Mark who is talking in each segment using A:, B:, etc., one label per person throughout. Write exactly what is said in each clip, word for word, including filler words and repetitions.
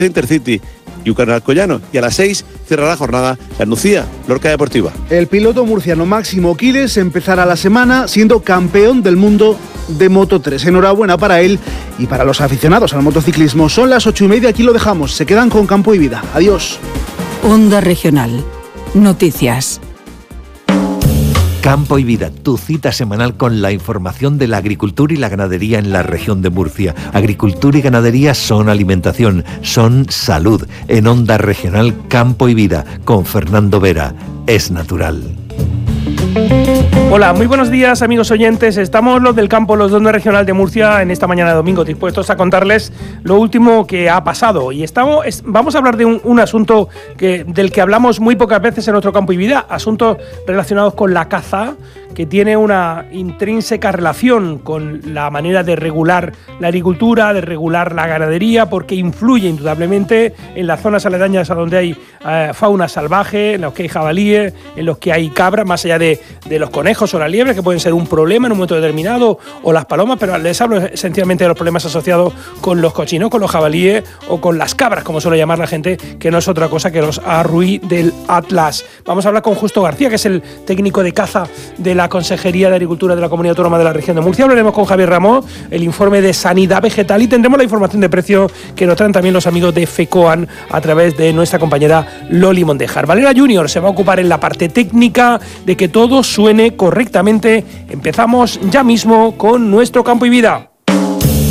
A: Intercity y un canal Collano, y a las seis cerrará la jornada la Nucía, Lorca Deportiva.
B: El piloto murciano Máximo Quiles empezará la semana siendo campeón del mundo de Moto tres. Enhorabuena para él y para los aficionados al motociclismo. Son las ocho y media, aquí lo dejamos. Se quedan con Campo y Vida. Adiós.
C: Onda Regional. Noticias.
D: Campo y Vida, tu cita semanal con la información de la agricultura y la ganadería en la región de Murcia. Agricultura y ganadería son alimentación, son salud. En Onda Regional Campo y Vida, con Fernando Vera, es natural.
E: Hola, muy buenos días amigos oyentes. Estamos los del campo, los de Onda Regional de Murcia, en esta mañana de domingo, dispuestos a contarles lo último que ha pasado. Y estamos, es, vamos a hablar de un, un asunto que, del que hablamos muy pocas veces en nuestro Campo y Vida, asuntos relacionados con la caza, que tiene una intrínseca relación con la manera de regular la agricultura, de regular la ganadería, porque influye indudablemente en las zonas aledañas a donde hay eh, fauna salvaje, en los que hay jabalíes, en los que hay cabras, más allá de, de los conejos o las liebres, que pueden ser un problema en un momento determinado, o las palomas, pero les hablo esencialmente de los problemas asociados con los cochinos, con los jabalíes o con las cabras, como suele llamar la gente, que no es otra cosa que los arruí del Atlas. Vamos a hablar con Justo García, que es el técnico de caza de la Consejería de Agricultura de la Comunidad Autónoma de la Región de Murcia. Hablaremos con Javier Ramón, el informe de sanidad vegetal, y tendremos la información de precios que nos traen también los amigos de FECOAN a través de nuestra compañera Loli Mondejar. Valera Junior se va a ocupar en la parte técnica de que todo suene correctamente. Empezamos ya mismo con nuestro Campo y Vida.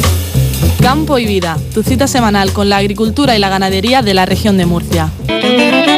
F: Campo y Vida, tu cita semanal con la agricultura y la ganadería de la región de Murcia.